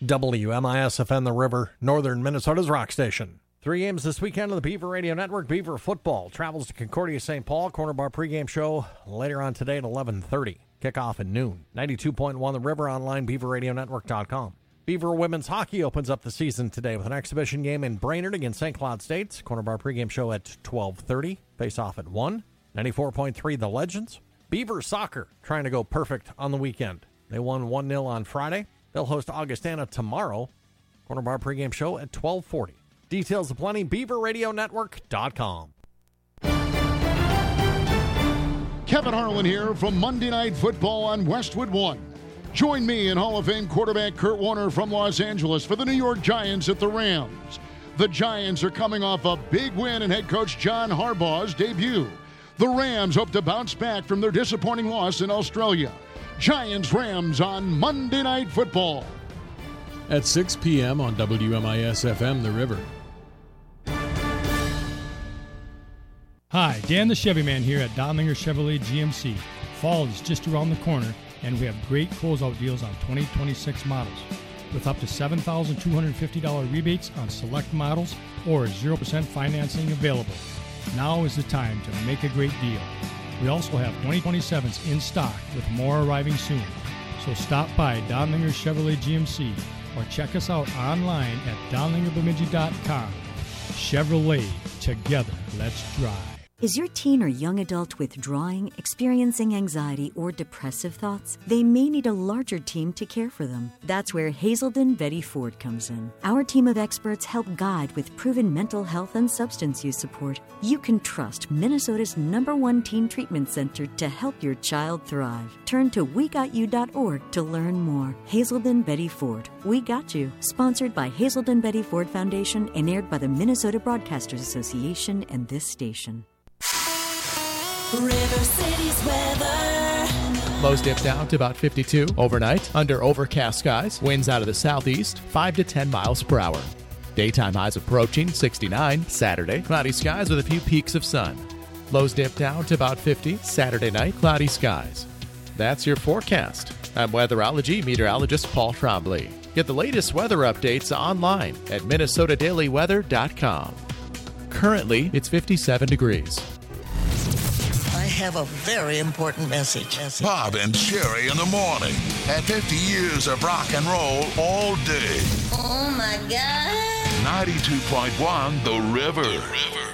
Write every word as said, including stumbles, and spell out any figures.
W M I S F M, The River, Northern Minnesota's rock station. Three games this weekend on the Beaver Radio Network. Beaver football travels to Concordia Saint Paul. Corner Bar pregame show later on today at eleven thirty. Kickoff at noon. ninety-two point one The River, online, beaver radio network dot com. Beaver women's hockey opens up the season today with an exhibition game in Brainerd against Saint Cloud State. Corner Bar pregame show at twelve thirty. Face off at one. ninety-four point three The Legends. Beaver soccer trying to go perfect on the weekend. They won one nil on Friday. They'll host Augustana tomorrow. Corner Bar pregame show at twelve forty. Details aplenty, beaver radio network dot com. Kevin Harlan here from Monday Night Football on Westwood One. Join me and Hall of Fame quarterback Kurt Warner from Los Angeles for the New York Giants at the Rams. The Giants are coming off a big win in head coach John Harbaugh's debut. The Rams hope to bounce back from their disappointing loss in Australia. Giants-Rams on Monday Night Football. At six p.m. on W M I S F M, The River. Hi, Dan the Chevy Man here at Donlinger Chevrolet G M C. Fall is just around the corner, and we have great closeout deals on twenty twenty-six models. With up to seven thousand two hundred fifty dollars rebates on select models or zero percent financing available. Now is the time to make a great deal. We also have twenty twenty-sevens in stock with more arriving soon. So stop by Donlinger Chevrolet G M C or check us out online at donlinger bemidji dot com. Chevrolet, together, let's drive. Is your teen or young adult withdrawing, experiencing anxiety, or depressive thoughts? They may need a larger team to care for them. That's where Hazelden Betty Ford comes in. Our team of experts help guide with proven mental health and substance use support. You can trust Minnesota's number one teen treatment center to help your child thrive. Turn to we got you dot org to learn more. Hazelden Betty Ford, we got you. Sponsored by Hazelden Betty Ford Foundation and aired by the Minnesota Broadcasters Association and this station. River City's weather. Lows dip down to about fifty-two overnight under overcast skies. Winds out of the southeast, five to ten miles per hour. Daytime highs approaching sixty-nine. Saturday, cloudy skies with a few peaks of sun. Lows dip down to about fifty. Saturday night, cloudy skies. That's your forecast. I'm weatherology meteorologist Paul Trombley. Get the latest weather updates online at minnesota daily weather dot com. Currently, it's fifty-seven degrees. I have a very important message. Bob and Sherry in the morning at fifty years of rock and roll all day. Oh, my God. ninety-two point one The River. The River.